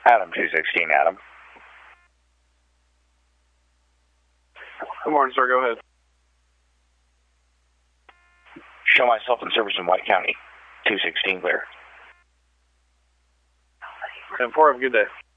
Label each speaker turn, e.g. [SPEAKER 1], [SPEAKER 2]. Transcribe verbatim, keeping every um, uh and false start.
[SPEAKER 1] Adam two sixteen, Adam.
[SPEAKER 2] Good morning, sir. Go ahead.
[SPEAKER 1] Show myself in service in White County. two sixteen, clear.
[SPEAKER 2] ten four, have a good day.